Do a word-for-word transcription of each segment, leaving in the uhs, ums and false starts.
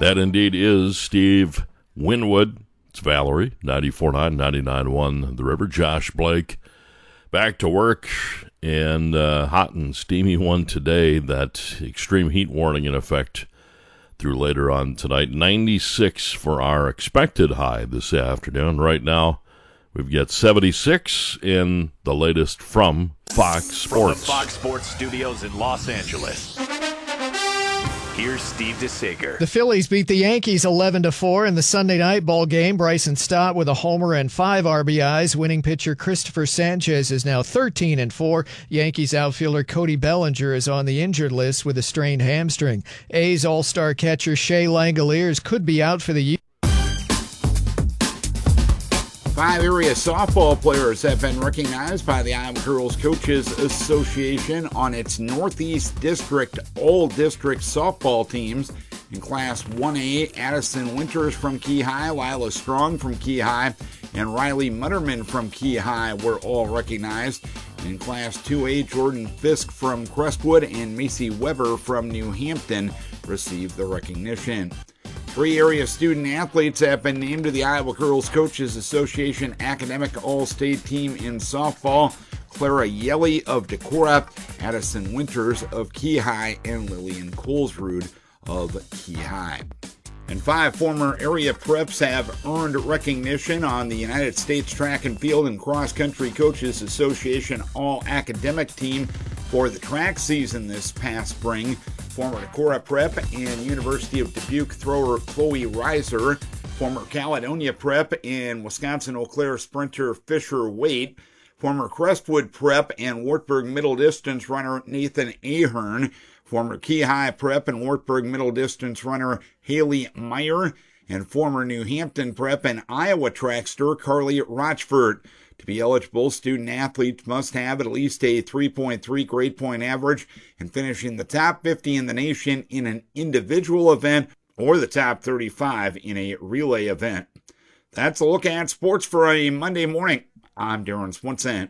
That indeed is Steve Winwood. It's Valerie, ninety-four point nine, ninety-nine point one The River. Josh Blake, back to work, and uh, hot and steamy one today. That extreme heat warning in effect through later on tonight. ninety-six for our expected high this afternoon. Right now, we've got seventy-six in the latest from Fox Sports. From the Fox Sports studios in Los Angeles, here's Steve DeSager. The Phillies beat the Yankees eleven to four in the Sunday night ball game. Bryson Stott with a homer and five R B Is. Winning pitcher Christopher Sanchez is now thirteen and four. Yankees outfielder Cody Bellinger is on the injured list with a strained hamstring. A's all-star catcher Shea Langoliers could be out for the year. Five area softball players have been recognized by the Iowa Girls Coaches Association on its Northeast District All-District softball teams. In Class one A, Addison Winters from Key High, Lila Strong from Key High, and Riley Mutterman from Key High were all recognized. In Class two A, Jordan Fisk from Crestwood and Macy Weber from New Hampton received the recognition. Three area student athletes have been named to the Iowa Girls Coaches Association Academic All-State Team in softball. Clara Yelly of Decorah, Addison Winters of Key High, and Lillian Colesrud of Key High. And five former area preps have earned recognition on the United States Track and Field and Cross Country Coaches Association All-Academic Team for the track season this past spring. Former Decorah Prep and University of Dubuque thrower Chloe Reiser, former Caledonia Prep and Wisconsin Eau Claire sprinter Fisher Waite, former Crestwood Prep and Wartburg Middle Distance runner Nathan Ahern, former Key High Prep and Wartburg Middle Distance runner Haley Meyer, and former New Hampton Prep and Iowa trackster Carly Rochford. To be eligible, student athletes must have at least a three point three grade point average and finish in the top fifty in the nation in an individual event or the top thirty-five in a relay event. That's a look at sports for a Monday morning. I'm Darren Swanson.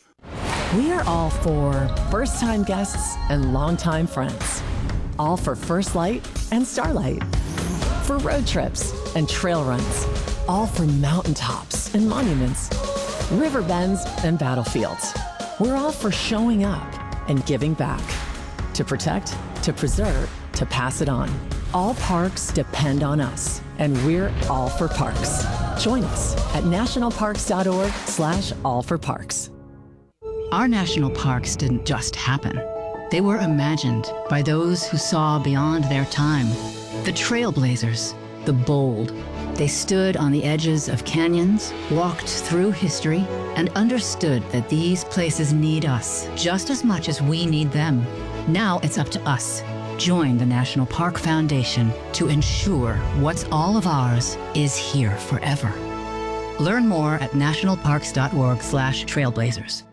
We are all for first-time guests and longtime friends. All for First Light and Starlight. For road trips and trail runs. All for mountaintops and monuments. River bends and battlefields. We're all for showing up and giving back. To protect, to preserve, to pass it on. All parks depend on us, and we're all for parks. Join us at nationalparks.org slash all for parks. Our national parks didn't just happen. They were imagined by those who saw beyond their time. The trailblazers, the bold. They stood on the edges of canyons, walked through history, and understood that these places need us just as much as we need them. Now it's up to us. Join the National Park Foundation to ensure what's all of ours is here forever. Learn more at nationalparks.org slash trailblazers.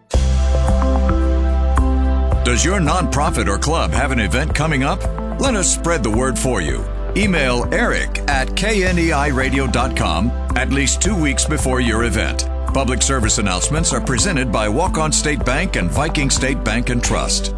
Does your nonprofit or club have an event coming up? Let us spread the word for you. Email Eric at K N E I radio dot com at least two weeks before your event. Public service announcements are presented by Walk-On State Bank and Viking State Bank and Trust.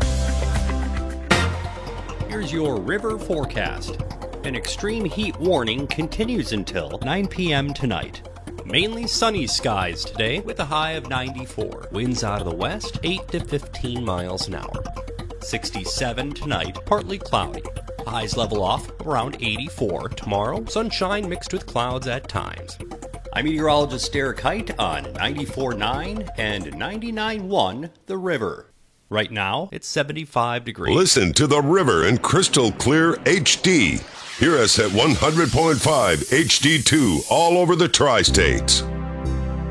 Here's your river forecast. An extreme heat warning continues until nine p.m. tonight. Mainly sunny skies today with a high of ninety-four. Winds out of the west, eight to fifteen miles an hour. sixty-seven tonight, partly cloudy. Highs level off around eighty-four. Tomorrow, sunshine mixed with clouds at times. I'm meteorologist Derek Height on ninety-four point nine and ninety-nine point one The River. Right now, it's seventy-five degrees. Listen to The River in crystal clear H D. Hear us at one hundred point five H D two all over the tri-states.